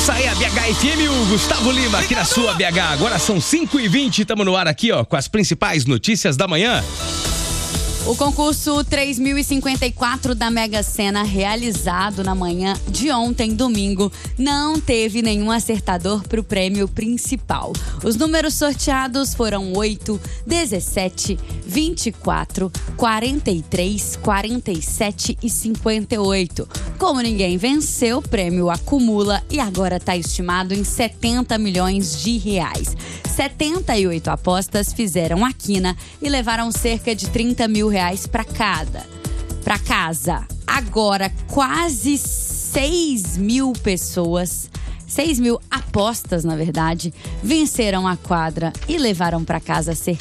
Essa é a BH-FM, o Gustavo Lima aqui na sua BH. Agora são 5h20, estamos no ar aqui, ó, com as principais notícias da manhã. O concurso 3054 da Mega Sena, realizado na manhã de ontem, domingo, não teve nenhum acertador para o prêmio principal. Os números sorteados foram 8, 17, 24, 43, 47 e 58. Como ninguém venceu, o prêmio acumula e agora está estimado em 70 milhões de reais. 78 apostas fizeram a quina e levaram cerca de 30 mil reais para casa. Agora, quase 6 mil pessoas, 6 mil apostas, na verdade, venceram a quadra e levaram para casa cerca